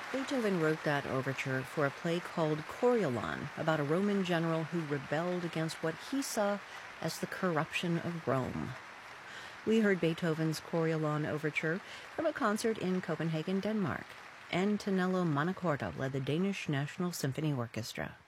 Beethoven wrote that overture for a play called Coriolan, about a Roman general who rebelled against what he saw as the corruption of Rome. We heard Beethoven's Coriolan overture from a concert in Copenhagen, Denmark, and Tonello Montecorto led the Danish National Symphony Orchestra.